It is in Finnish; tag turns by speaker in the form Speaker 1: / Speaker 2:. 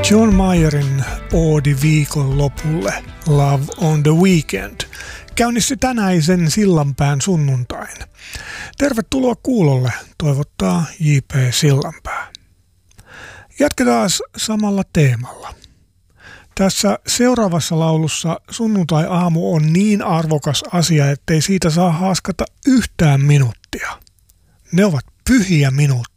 Speaker 1: John Mayerin oodi viikonlopulle Love on the Weekend käynnisti tänäisen Sillanpään sunnuntain. Tervetuloa kuulolle, toivottaa J.P. Sillanpää. Jatketaan samalla teemalla. Tässä seuraavassa laulussa sunnuntai-aamu on niin arvokas asia, ettei siitä saa haaskata yhtään minuuttia. Ne ovat pyhiä minuutteja.